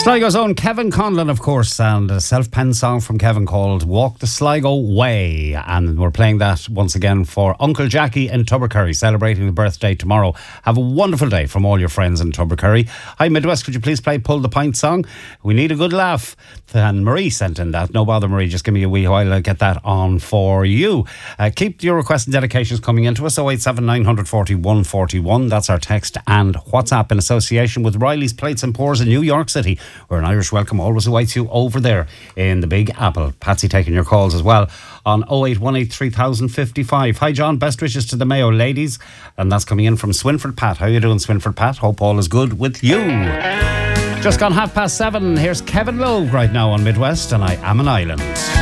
Sligo's own Kevin Conlon, of course, and a self-penned song from Kevin called Walk the Sligo Way. And we're playing that once again for Uncle Jackie in Tubbercurry, celebrating the birthday tomorrow. Have a wonderful day from all your friends in Tubbercurry. Hi, Midwest, could you please play Pull the Pint song? We need a good laugh. And Marie sent in that. No bother, Marie, just give me a wee while, I'll get that on for you. Keep your requests and dedications coming into us, 087 940 141. That's our text and WhatsApp in association with Riley's Plates and Pours in New York City, where an Irish welcome always awaits you over there in the Big Apple. Patsy taking your calls as well on 0818 3055. Hi John, best wishes to the Mayo ladies. And that's coming in from Swinford Pat. How you doing, Swinford Pat? Hope all is good with you. Just gone 7:30. Here's Kevin Lowe right now on Midwest, and I Am an Island.